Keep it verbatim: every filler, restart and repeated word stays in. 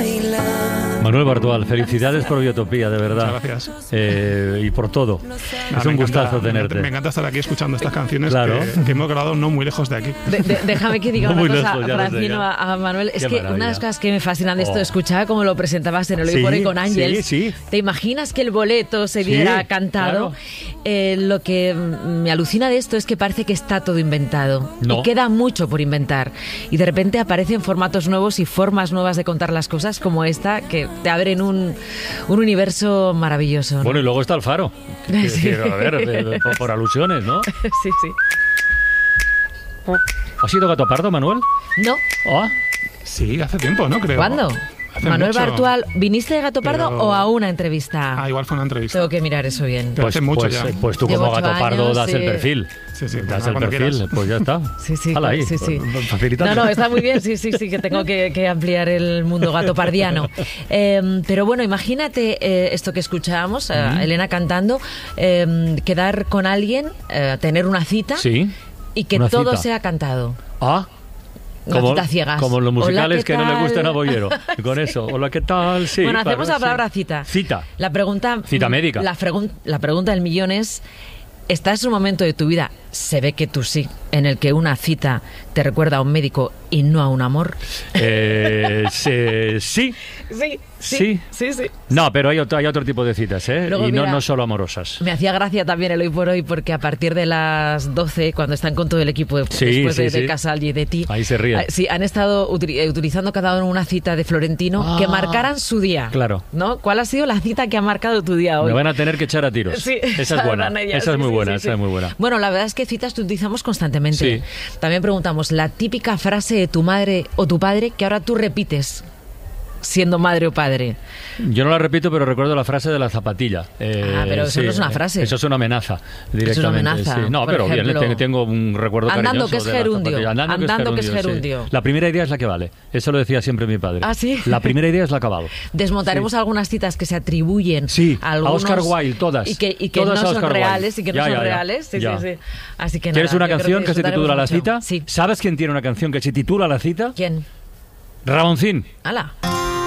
Manuel Bartual, felicidades por Biotopía, de verdad. Muchas gracias. Eh, y por todo. Nah, es un encanta, gustazo me tenerte. encanta, me encanta estar aquí escuchando estas canciones Claro. que, que hemos grabado no muy lejos de aquí. De, de, déjame que diga No una muy cosa, lejos, ya lo sé, Francino, ya. a, a Manuel. Es Qué que maravilla. una de las cosas que me fascinan de esto, Oh. escuchaba cómo lo presentabas en el Hoy Sí, por Hoy con Ángels. sí, sí. ¿Te imaginas que el boleto se Sí, viera cantado? claro. Eh, lo que me alucina de esto es que parece que está todo inventado. No. Y queda mucho por inventar. Y de repente aparecen formatos nuevos y formas nuevas de contar las cosas como esta, que te abren un, un universo maravilloso, ¿no? Bueno, y luego está el Faro. Que- Sí. que, a ver, eh, por, por alusiones, ¿no? Sí, sí. ¿Has sido Gato Pardo, Manuel? No, Ah, Sí, hace tiempo, ¿no? Creo. ¿cuándo? Hace Manuel mucho. Bartual, ¿viniste de Gato Pardo Pero- o a una entrevista? Ah, igual fue una entrevista. Tengo que mirar eso bien. Pero hace mucho pues, ya. eh, pues tú Llevo como ocho Gato Pardo años, das el sí. perfil. Sí, sí, Das pues, el cuando perfil, quieras. pues ya está. Sí, sí, Hala ahí, sí, sí. facilitando. No, no, está muy bien, sí, sí, sí, que tengo que, que ampliar el mundo gatopardiano. Eh, pero bueno, imagínate eh, esto que escuchábamos, eh, Mm. Elena cantando, eh, quedar con alguien, eh, tener una cita Sí. y que una todo cita. sea cantado. Ah, Una como, cita ciegas. como los Hola, musicales ¿qué que no le tal? gusten a Bollero. Y con eso, hola, ¿qué tal? Sí, bueno, claro, hacemos la sí. palabra cita. Cita. La pregunta... Cita médica. La, pregun- la pregunta del millón es, ¿estás en un momento de tu vida, se ve que tú sí, en el que una cita te recuerda a un médico y no a un amor? Eh, se- sí. Sí, Sí. sí, sí. No, pero hay otro, hay otro tipo de citas, ¿eh? Luego, y no, mira, no solo amorosas. Me hacía gracia también el Hoy por Hoy porque a partir de las doce, cuando están con todo el equipo de- Sí, después de, sí, de sí. Casal y de ti, Ahí se ríen. ah, sí, han estado utili- eh, utilizando cada uno una cita de Florentino Ah, que marcaran su día. claro. ¿No? ¿Cuál ha sido la cita que ha marcado tu día hoy? Me van a tener que echar a tiros. Sí, esa es sabrán buena. ellas, Esa es sí, muy sí, buena, sí, esa sí. es muy buena. Bueno, la verdad es que citas que utilizamos constantemente. Sí. También preguntamos la típica frase de tu madre o tu padre que ahora tú repites siendo madre o padre. Yo no la repito, pero recuerdo la frase de la zapatilla. Eh, Ah, pero eso sí, no es una frase. Eso es una amenaza, directamente. Es una amenaza, sí. No, por pero bien, ejemplo, tengo, tengo un recuerdo andando cariñoso que es de la gerundio, zapatilla. Andando, andando que es sí. gerundio. La primera idea es la que vale. Eso lo decía siempre mi padre. ¿Ah, sí? La primera idea es la acabado. Desmontaremos Sí. algunas citas que se atribuyen Sí, a, a algunos, Oscar Wilde, todas. y que, y que Todas no a son Oscar Wilde. reales y que no Ya, son ya, ya. reales. Sí, Ya. sí, sí. Así que ¿Quieres nada, una yo creo canción que se titula La disfrutaremos cita? mucho. Sí. ¿Sabes quién tiene una canción que se titula La cita? ¿Quién? Ramoncín. ¡Hala!